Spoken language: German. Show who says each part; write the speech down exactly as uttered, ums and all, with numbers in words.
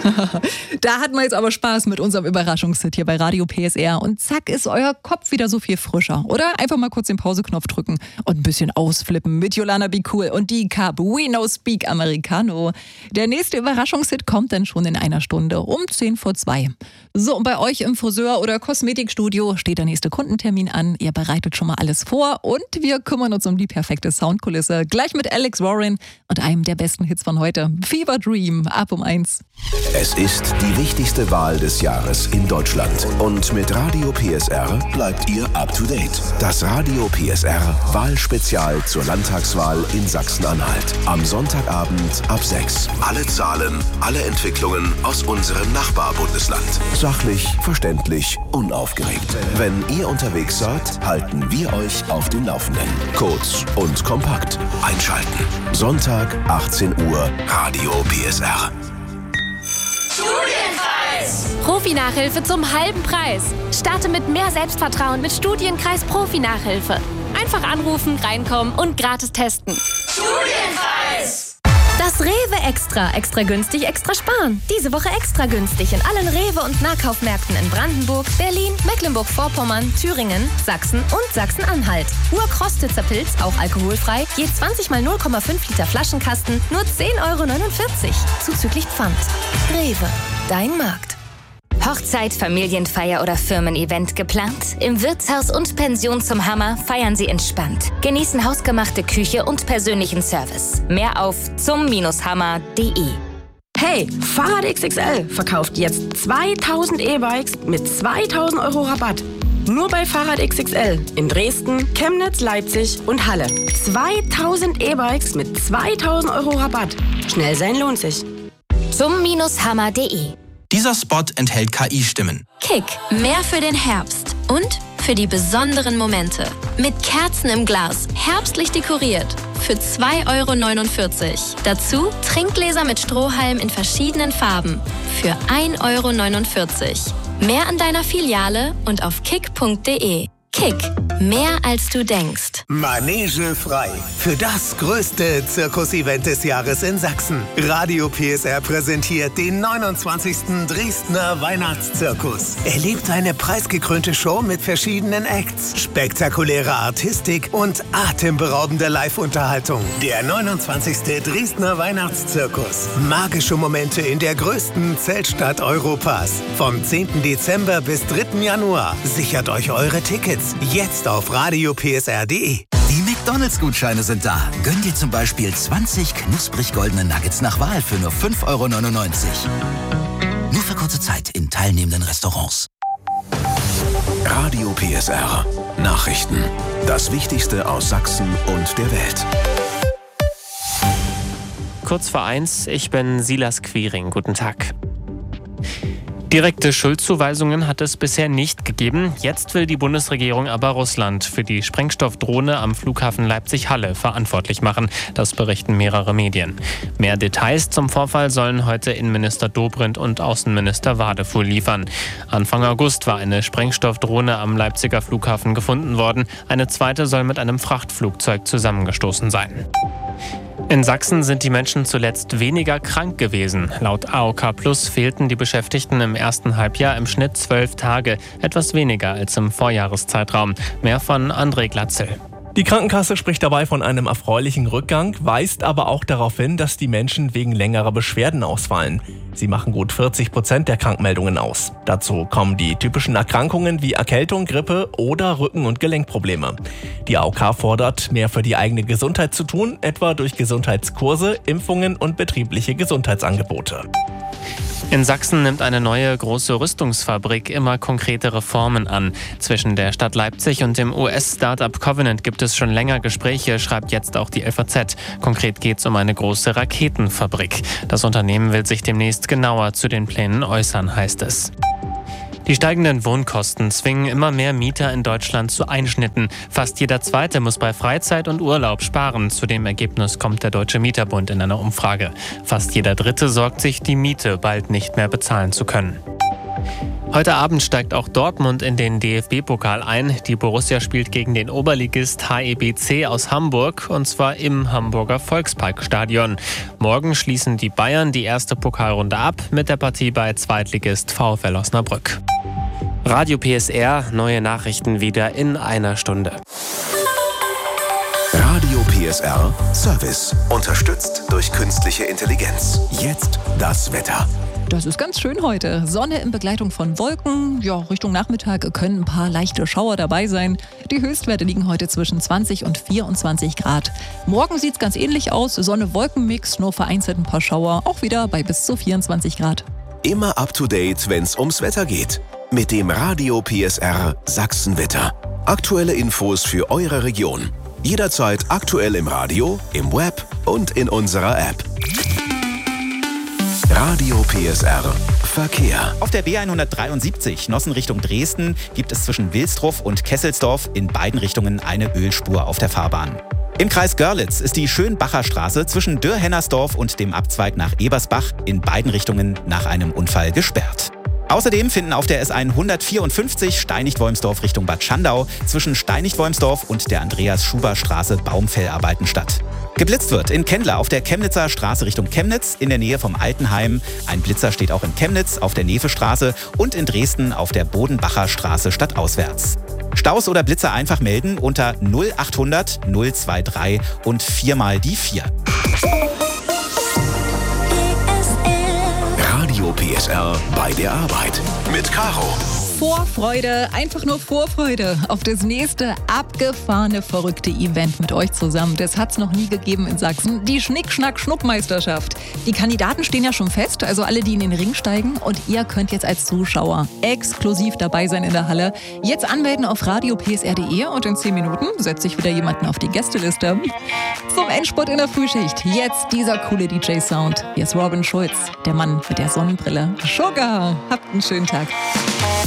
Speaker 1: Da hatten wir jetzt aber Spaß mit unserem Überraschungshit hier bei Radio P S R. Und zack ist euer Kopf wieder so viel frischer. Oder einfach mal kurz den Pauseknopf drücken und ein bisschen ausflippen mit Yolanda Be Cool und die Cup We Know Speak Americano. Der nächste Überraschungshit kommt dann schon in einer Stunde um zehn vor zwei. So, und bei euch im Friseur- oder Kosmetikstudio steht der nächste Kundentermin an. Ihr bereitet schon mal alles vor und wir kümmern uns um die perfekte Soundkulisse. Gleich mit Alex Warren und einem der besten Hits von heute. Fever Dream, ab um eins.
Speaker 2: Es ist die wichtigste Wahl des Jahres in Deutschland. Und mit Radio P S R bleibt ihr up to date. Das Radio P S R Wahlspezial zur Landtagswahl in Sachsen-Anhalt. Am Sonntagabend ab sechs. Alle Zahlen, alle Entwicklungen aus unserem Nachbarbundesland. Sachlich, verständlich, unaufgeregt. Wenn ihr unterwegs seid, halten wir euch auf dem Laufenden. Kurz und kompakt. Einschalten. Sonntag, achtzehn Uhr, Radio P S R.
Speaker 3: Studienkreis! Profi-Nachhilfe zum halben Preis. Starte mit mehr Selbstvertrauen mit Studienkreis Profi-Nachhilfe. Einfach anrufen, reinkommen und gratis testen. Studienkreis! Das Rewe Extra. Extra günstig, extra sparen. Diese Woche extra günstig in allen Rewe- und Nahkaufmärkten in Brandenburg, Berlin, Mecklenburg-Vorpommern, Thüringen, Sachsen und Sachsen-Anhalt. Urkrostitzer Pilz, auch alkoholfrei, je zwanzig mal null Komma fünf Liter Flaschenkasten, nur zehn Euro neunundvierzig. Zuzüglich Pfand. Rewe, dein Markt.
Speaker 4: Hochzeit, Familienfeier oder Firmen-Event geplant? Im Wirtshaus und Pension zum Hammer feiern Sie entspannt. Genießen hausgemachte Küche und persönlichen Service. Mehr auf zum Hammer punkt de.
Speaker 5: Hey, Fahrrad X X L verkauft jetzt zweitausend E-Bikes mit zweitausend Euro Rabatt. Nur bei Fahrrad X X L in Dresden, Chemnitz, Leipzig und Halle. zweitausend E-Bikes mit zweitausend Euro Rabatt. Schnell sein lohnt sich.
Speaker 4: zum Hammer punkt de.
Speaker 6: Dieser Spot enthält K I-Stimmen.
Speaker 3: Kick, mehr für den Herbst und für die besonderen Momente. Mit Kerzen im Glas, herbstlich dekoriert. Für zwei Euro neunundvierzig. Dazu Trinkgläser mit Strohhalm in verschiedenen Farben. Für ein Euro neunundvierzig. Mehr an deiner Filiale und auf kick punkt de. Kick, mehr als du denkst.
Speaker 7: Manege frei. Für das größte Zirkusevent des Jahres in Sachsen. Radio P S R präsentiert den neunundzwanzigsten Dresdner Weihnachtszirkus. Erlebt eine preisgekrönte Show mit verschiedenen Acts, spektakuläre Artistik und atemberaubende Live-Unterhaltung. Der neunundzwanzigste Dresdner Weihnachtszirkus. Magische Momente in der größten Zeltstadt Europas. Vom zehnten Dezember bis dritten Januar. Sichert euch eure Tickets. Jetzt auf radio p s r punkt de.
Speaker 8: Die McDonalds-Gutscheine sind da. Gönn dir zum Beispiel zwanzig knusprig goldene Nuggets nach Wahl für nur fünf Euro neunundneunzig. Nur für kurze Zeit in teilnehmenden Restaurants.
Speaker 2: Radio P S R. Nachrichten. Das Wichtigste aus Sachsen und der Welt.
Speaker 9: Kurz vor eins, ich bin Silas Quiring. Guten Tag. Direkte Schuldzuweisungen hat es bisher nicht gegeben. Jetzt will die Bundesregierung aber Russland für die Sprengstoffdrohne am Flughafen Leipzig-Halle verantwortlich machen. Das berichten mehrere Medien. Mehr Details zum Vorfall sollen heute Innenminister Dobrindt und Außenminister Wadefuhl liefern. Anfang August war eine Sprengstoffdrohne am Leipziger Flughafen gefunden worden. Eine zweite soll mit einem Frachtflugzeug zusammengestoßen sein. In Sachsen sind die Menschen zuletzt weniger krank gewesen. Laut A O K Plus fehlten die Beschäftigten im ersten Halbjahr im Schnitt zwölf Tage, etwas weniger als im Vorjahreszeitraum. Mehr von André Glatzel.
Speaker 10: Die Krankenkasse spricht dabei von einem erfreulichen Rückgang, weist aber auch darauf hin, dass die Menschen wegen längerer Beschwerden ausfallen. Sie machen gut vierzig Prozent der Krankmeldungen aus. Dazu kommen die typischen Erkrankungen wie Erkältung, Grippe oder Rücken- und Gelenkprobleme. Die A O K fordert, mehr für die eigene Gesundheit zu tun, etwa durch Gesundheitskurse, Impfungen und betriebliche Gesundheitsangebote.
Speaker 9: In Sachsen nimmt eine neue große Rüstungsfabrik immer konkretere Formen an. Zwischen der Stadt Leipzig und dem U S-Startup Covenant gibt es schon länger Gespräche, schreibt jetzt auch die L V Z. Konkret geht es um eine große Raketenfabrik. Das Unternehmen will sich demnächst genauer zu den Plänen äußern, heißt es. Die steigenden Wohnkosten zwingen immer mehr Mieter in Deutschland zu Einschnitten. Fast jeder Zweite muss bei Freizeit und Urlaub sparen. Zu dem Ergebnis kommt der Deutsche Mieterbund in einer Umfrage. Fast jeder Dritte sorgt sich, die Miete bald nicht mehr bezahlen zu können. Heute Abend steigt auch Dortmund in den D F B-Pokal ein. Die Borussia spielt gegen den Oberligist H E B C aus Hamburg, und zwar im Hamburger Volksparkstadion. Morgen schließen die Bayern die erste Pokalrunde ab mit der Partie bei Zweitligist VfL Osnabrück. Radio P S R, neue Nachrichten wieder in einer Stunde.
Speaker 2: Radio P S R Service, unterstützt durch künstliche Intelligenz. Jetzt das Wetter.
Speaker 1: Das ist ganz schön heute. Sonne in Begleitung von Wolken. Ja, Richtung Nachmittag können ein paar leichte Schauer dabei sein. Die Höchstwerte liegen heute zwischen zwanzig und vierundzwanzig Grad. Morgen sieht es ganz ähnlich aus. Sonne-Wolken-Mix, nur vereinzelt ein paar Schauer. Auch wieder bei bis zu vierundzwanzig Grad.
Speaker 2: Immer up to date, wenn es ums Wetter geht. Mit dem Radio P S R Sachsenwetter. Aktuelle Infos für eure Region. Jederzeit aktuell im Radio, im Web und in unserer App. Radio P S R Verkehr.
Speaker 11: Auf der B hundertdreiundsiebzig Nossen Richtung Dresden gibt es zwischen Wilsdruff und Kesselsdorf in beiden Richtungen eine Ölspur auf der Fahrbahn. Im Kreis Görlitz ist die Schönbacher Straße zwischen Dürr-Hennersdorf und dem Abzweig nach Ebersbach in beiden Richtungen nach einem Unfall gesperrt. Außerdem finden auf der S hundertvierundfünfzig Steinigt-Wolmsdorf Richtung Bad Schandau zwischen Steinigt-Wolmsdorf und der Andreas-Schuber-Straße Baumfellarbeiten statt. Geblitzt wird in Kendler auf der Chemnitzer Straße Richtung Chemnitz in der Nähe vom Altenheim. Ein Blitzer steht auch in Chemnitz auf der Nevestraße und in Dresden auf der Bodenbacher Straße stadtauswärts. Staus oder Blitzer einfach melden unter null achthundert null drei drei und viermal die vier.
Speaker 2: Radio P S R bei der Arbeit mit Caro.
Speaker 1: Vorfreude, einfach nur Vorfreude auf das nächste abgefahrene, verrückte Event mit euch zusammen. Das hat's noch nie gegeben in Sachsen. Die Schnick-Schnack-Schnupp-Meisterschaft. Die Kandidaten stehen ja schon fest, also alle, die in den Ring steigen. Und ihr könnt jetzt als Zuschauer exklusiv dabei sein in der Halle. Jetzt anmelden auf radio p s r punkt d e und in zehn Minuten setzt sich wieder jemanden auf die Gästeliste. Zum Endspurt in der Frühschicht. Jetzt dieser coole D J-Sound. Hier ist Robin Schulz, der Mann mit der Sonnenbrille. Sugar, habt einen schönen Tag.